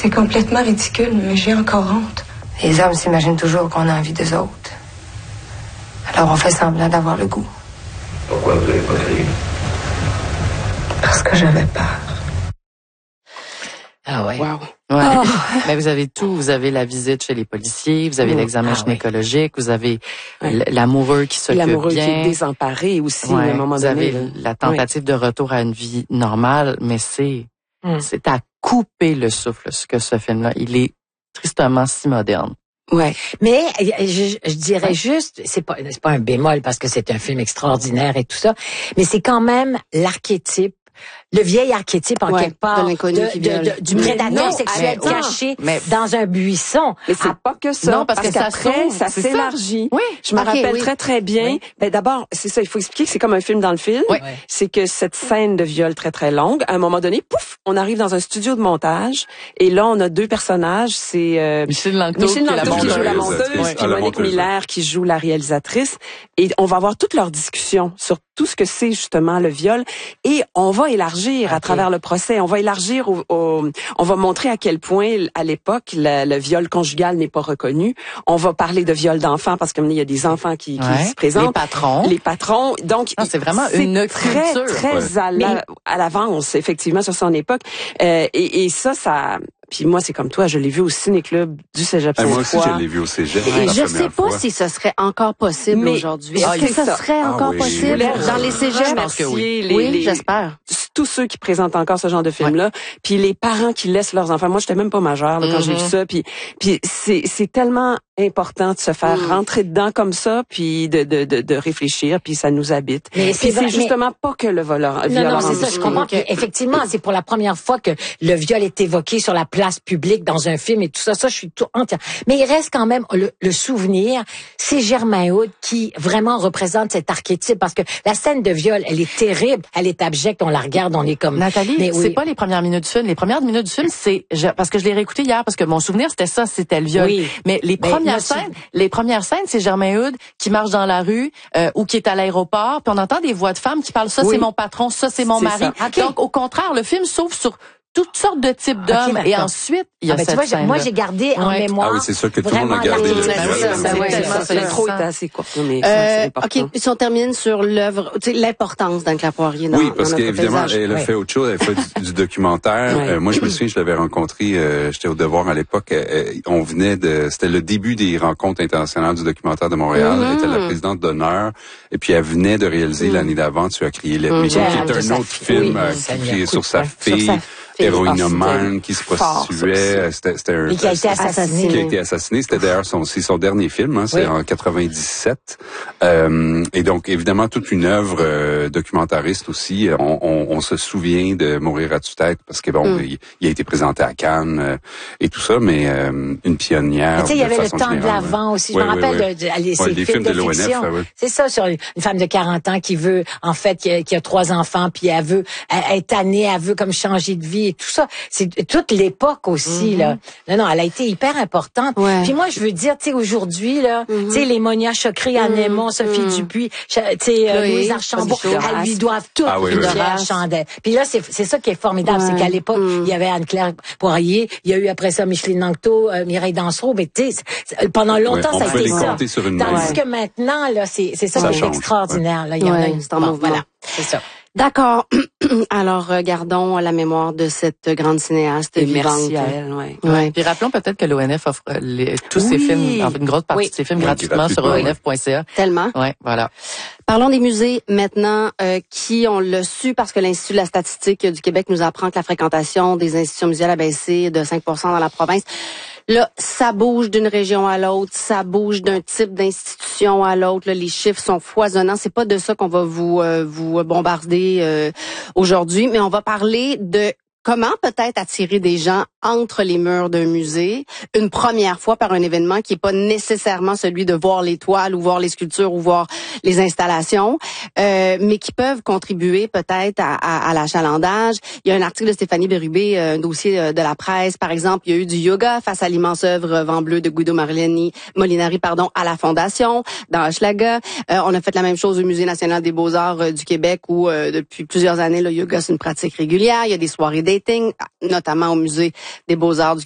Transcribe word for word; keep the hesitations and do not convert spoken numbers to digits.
C'est complètement ridicule, mais j'ai encore honte. Les hommes s'imaginent toujours qu'on a envie d'eux autres. Alors on fait semblant d'avoir le goût. Pourquoi vous n'avez pas crié? Parce que j'avais peur. Ah ouais. Wow. Ouais. Oh. Mais vous avez tout. Vous avez la visite chez les policiers, vous avez mmh. l'examen ah, gynécologique, oui. vous avez ouais. l'amoureux qui s'occupe bien. L'amoureux qui est désemparé aussi, ouais. à un moment vous donné. Vous avez la tentative ouais. de retour à une vie normale, mais c'est mmh. c'est à couper le souffle, ce que ce film-là. Il est tristement si moderne. Ouais, mais je, je dirais juste, c'est pas c'est pas un bémol parce que c'est un film extraordinaire et tout ça, mais c'est quand même l'archétype. Le vieil archétype, en ouais, quelque part, de de, qui de, de, du prédateur non, sexuel mais, caché mais, dans un buisson. Mais c'est ah, pas que ça, non, parce, parce que qu'après, ça, ça s'élargit. Oui. Je me okay, rappelle oui. très, très bien. Oui. Ben, d'abord, c'est ça, il faut expliquer que c'est comme un film dans le film. Oui. C'est que cette scène de viol très, très longue, à un moment donné, pouf, on arrive dans un studio de montage, et là, on a deux personnages, c'est euh, Micheline Langto, Micheline Langto qui, qui joue la monteuse, oui. puis Monique Miller qui joue la réalisatrice, et on va avoir toute leur discussion sur tout ce que c'est justement le viol, et on va élargir okay. à travers le procès, on va élargir, au, au, on va montrer à quel point, à l'époque, le, le viol conjugal n'est pas reconnu. On va parler de viol d'enfants parce qu'il y a des enfants qui, qui ouais. se présentent. Les patrons. Les patrons. Donc, non, c'est vraiment c'est une très, culture. très ouais. à, la, à l'avance, effectivement, sur son époque. Euh, et, et ça, ça... Puis moi, c'est comme toi, je l'ai vu au ciné-club du Cégep Sainte-Foy. Moi aussi, je l'ai vu au Cégep. Et je sais pas fois. si ce serait encore possible mais aujourd'hui. Est-ce ah, que ça serait ah, encore oui. possible oui. dans les Cégeps? Je pense que oui. Les, oui, les, j'espère. Tous ceux qui présentent encore ce genre de film-là, ouais. puis les parents qui laissent leurs enfants. Moi, j'étais même pas majeure là, quand mm-hmm. j'ai vu ça. Puis, puis c'est, c'est tellement important de se faire mm. rentrer dedans comme ça, puis de, de, de, de réfléchir, puis ça nous habite. Mais puis c'est, c'est justement mais... pas que le voleur. Non, non, c'est ça. Je comprends qu'effectivement, c'est pour la première fois que le viol est évoqué sur la place publique dans un film et tout ça. Ça, je suis tout entière. Mais il reste quand même le, le souvenir. C'est Germain Hood qui vraiment représente cet archétype parce que la scène de viol, elle est terrible, elle est abjecte. On la regarde, on est comme. Nathalie, mais c'est oui. pas les premières minutes du film. Les premières minutes du film, c'est je, parce que je l'ai réécouté hier parce que mon souvenir c'était ça, c'était le viol. Oui. Mais les mais premières scènes, les premières scènes, c'est Germain Hood qui marche dans la rue euh, ou qui est à l'aéroport, puis on entend des voix de femmes qui parlent ça oui. c'est mon patron, ça c'est mon c'est mari. Okay. Donc au contraire, le film s'ouvre sur toutes sortes de types d'hommes okay, et ensuite il y a ah ben, cette tu vois, scène moi j'ai gardé en ouais. mémoire. Ah oui, c'est sûr que tout le monde a gardé le l'intro était assez court mais euh, OK, si on termine sur l'œuvre, tu sais l'importance d'Anne Claire Poirier dans, oui, parce dans notre qu'évidemment paysage. elle a ouais. fait autre chose, elle a fait du, du documentaire. Ouais. Euh, moi je me souviens, je l'avais rencontrée, euh, j'étais au Devoir à l'époque, euh, on venait de c'était le début des rencontres internationales du documentaire de Montréal, mm-hmm. elle était la présidente d'honneur et puis elle venait de réaliser mm-hmm. l'année d'avant Tu as crié l'ennemi, mm-hmm. qui est un autre film qui est sur sa fille. Héroïnomane qui se prostituait, c'était, c'était un, et qui a été assassiné. Qui a été assassiné. C'était d'ailleurs son, c'est son dernier film, hein, c'est oui. en quatre-vingt-dix-sept. Euh, et donc évidemment toute une œuvre euh, documentariste aussi. On, on, on se souvient de Mourir à tue-tête parce que bon, mm. il, il a été présenté à Cannes euh, et tout ça, mais euh, une pionnière. Tu sais, il y avait le temps de l'avant aussi. Je oui, me rappelle oui, oui. de, de, de, de ces ouais, films, films de, de l'O N F. fiction. Oui. C'est ça, sur une femme de quarante ans qui veut, en fait, qui a, qui a trois enfants, puis elle veut, elle est tannée, elle veut comme changer de vie et tout ça. C'est toute l'époque aussi, mm-hmm. là. Non, non, elle a été hyper importante. Ouais. Puis moi, je veux dire, tu sais, aujourd'hui, là, mm-hmm. tu sais, les Monia Chokri, Anne Aymon, Sophie mm-hmm. Dupuis, tu sais, euh, Louise Archambault, elles lui doivent toutes ah, oui, une oui. fière chandelle. Puis là, c'est, c'est ça qui est formidable, ouais. c'est qu'à l'époque, mm. il y avait Anne-Claire Poirier, il y a eu après ça Micheline Langto, euh, Mireille Dansereau, mais tu sais, pendant longtemps, ouais, ça a été ça. Tandis ouais. que maintenant, là, c'est, c'est ça, ça qui est extraordinaire. Ouais. Là, il y en ouais, a une. C'est en bon, mouvement. Voilà, c'est ça. D'accord. Alors, gardons la mémoire de cette grande cinéaste et vivante. Merci à elle, ouais. ouais. Puis rappelons peut-être que l'O N F offre les, tous oui. ses films, en fait, une grosse partie oui. de ses films oui, gratuitement, gratuitement sur o n f point c a. Tellement. Ouais, voilà. Parlons des musées maintenant, euh, qui on l'a su parce que l'Institut de la statistique du Québec nous apprend que la fréquentation des institutions muséales a baissé de cinq pour cent dans la province. Là, ça bouge d'une région à l'autre, ça bouge d'un type d'institution à l'autre. Là, les chiffres sont foisonnants. C'est pas de ça qu'on va vous euh, vous bombarder euh, aujourd'hui, mais on va parler de comment peut-être attirer des gens entre les murs d'un musée une première fois par un événement qui est pas nécessairement celui de voir les toiles ou voir les sculptures ou voir les installations, euh, mais qui peuvent contribuer peut-être à, à, à l'achalandage. Il y a un article de Stéphanie Bérubé, un dossier de la presse, par exemple. Il y a eu du yoga face à l'immense œuvre Vent bleu de Guido Molinari, Molinari pardon, à la Fondation, dans Hochelaga. Euh, on a fait la même chose au Musée national des beaux-arts euh, du Québec où euh, depuis plusieurs années, le yoga, c'est une pratique régulière. Il y a des soirées dating, notamment au Musée des beaux-arts du